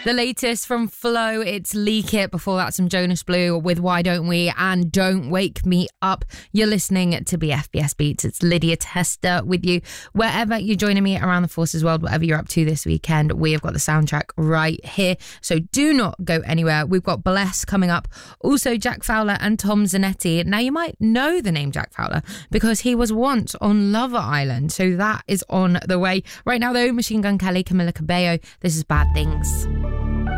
The latest from Flo, it's Leak It. Before that, some Jonas Blue with Why Don't We and Don't Wake Me Up. You're listening to BFBS Beats. It's Lydia Tester with you. Wherever you're joining me around the Forces world, whatever you're up to this weekend, we have got the soundtrack right here. So do not go anywhere. We've got Bless coming up. Also, Jack Fowler and Tom Zanetti. Now, you might know the name Jack Fowler because he was once on Love Island. So that is on the way. Right now, though, Machine Gun Kelly, Camila Cabello. This is Bad Things.